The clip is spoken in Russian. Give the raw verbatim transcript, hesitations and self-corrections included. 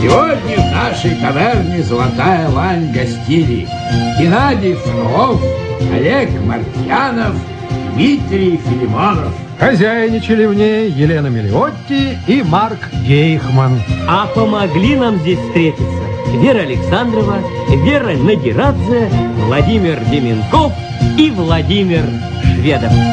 Сегодня в нашей таверне «Золотая лань» гостили Геннадий Фролов, Олег Мартьянов, Дмитрий Филимонов. Хозяйничали в ней Елена Мелиотти и Марк Гейхман. А помогли нам здесь встретиться Вера Александрова, Вера Нагирадзе, Владимир Деменков и Владимир Шведов.